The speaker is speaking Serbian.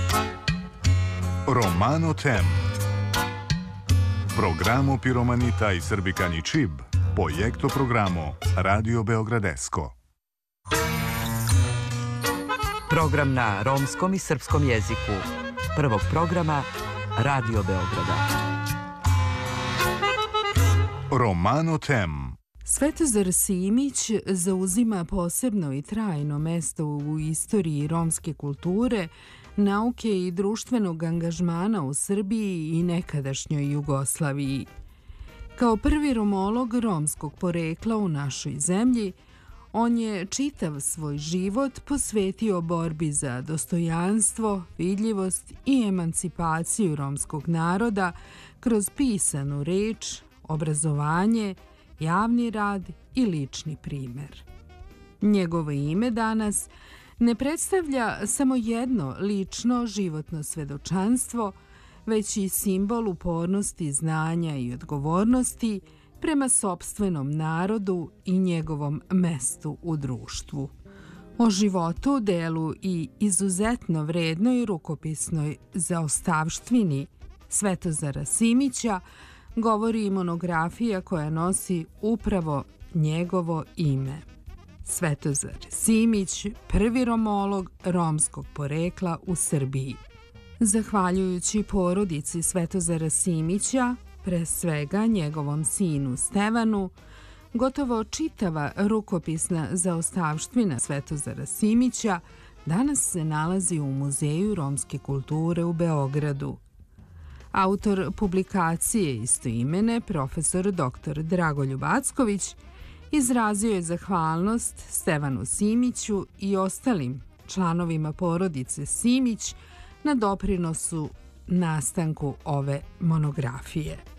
Romano Tem. Programo Piromanita i Srbikani Čib, projekto programo Radio Beogradesko. Program na romskom i srpskom jeziku. Prvog programa Radio Beograda. Romano Tem. Svetozar Simić zauzima posebno i trajno mesto u istoriji romske kulture, nauke i društvenog angažmana u Srbiji i nekadašnjoj Jugoslaviji. Kao prvi romolog romskog porekla u našoj zemlji, on je čitav svoj život posvetio borbi za dostojanstvo, vidljivost i emancipaciju romskog naroda kroz pisanu reč, obrazovanje, javni rad i lični primer. Njegovo ime danas ne predstavlja samo jedno lično životno svedočanstvo, već i simbol upornosti, znanja i odgovornosti prema sopstvenom narodu i njegovom mestu u društvu. O životu, delu i izuzetno vrednoj rukopisnoj zaostavštini Svetozara Simića govori i monografija koja nosi upravo njegovo ime. Svetozar Simić, prvi romolog romskog porekla u Srbiji. Zahvaljujući porodici Svetozara Simića, pre svega njegovom sinu Stevanu, gotovo čitava rukopisna zaostavština Svetozara Simića danas se nalazi u Muzeju romske kulture u Beogradu. Autor publikacije istoimene, profesor dr. Dragoljub Acković, izrazio je zahvalnost Stevanu Simiću i ostalim članovima porodice Simić na doprinosu nastanku ove monografije.